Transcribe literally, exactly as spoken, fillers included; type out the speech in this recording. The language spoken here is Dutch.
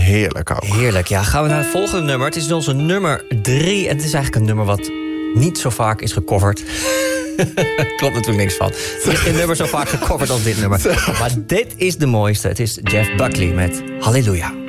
heerlijk ook. Heerlijk, ja. Gaan we naar het volgende nummer. Het is onze nummer drie. En het is eigenlijk een nummer wat niet zo vaak is gecoverd. Klopt natuurlijk niks van. Er is geen nummer zo vaak gecoverd als dit nummer. Maar dit is de mooiste. Het is Jeff Buckley met Halleluja.